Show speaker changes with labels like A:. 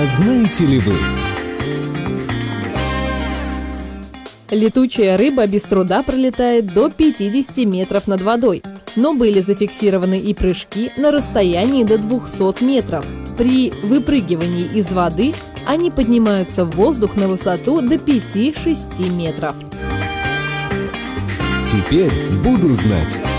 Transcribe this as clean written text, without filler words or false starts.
A: знаете ли вы?
B: Летучая рыба без труда пролетает до 50 метров над водой, но были зафиксированы и прыжки на расстоянии до 200 метров. При выпрыгивании из воды они поднимаются в воздух на высоту до 5-6 метров.
A: Теперь буду знать.